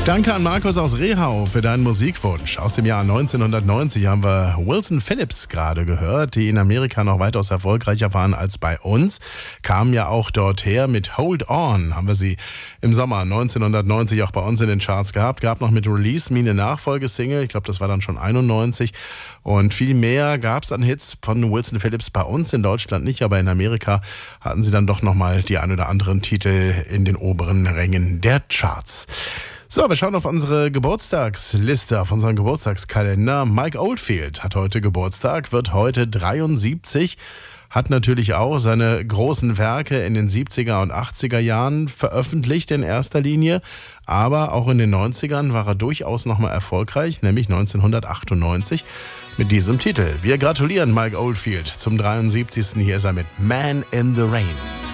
Danke an Markus aus Rehau für deinen Musikwunsch. Aus dem Jahr 1990 haben wir Wilson Phillips gerade gehört, die in Amerika noch weitaus erfolgreicher waren als bei uns. Kamen ja auch dort her mit Hold On, haben wir sie im Sommer 1990 auch bei uns in den Charts gehabt. Gab noch mit Release Me eine Nachfolgesingle, ich glaube das war dann schon 91. Und viel mehr gab es an Hits von Wilson Phillips bei uns in Deutschland nicht, aber in Amerika hatten sie dann doch nochmal die ein oder anderen Titel in den oberen Rängen der Charts. So, wir schauen auf unsere Geburtstagsliste, auf unseren Geburtstagskalender. Mike Oldfield hat heute Geburtstag, wird heute 73, hat natürlich auch seine großen Werke in den 70er und 80er Jahren veröffentlicht in erster Linie, aber auch in den 90ern war er durchaus nochmal erfolgreich, nämlich 1998 mit diesem Titel. Wir gratulieren Mike Oldfield zum 73. Hier ist er mit Man in the Rain.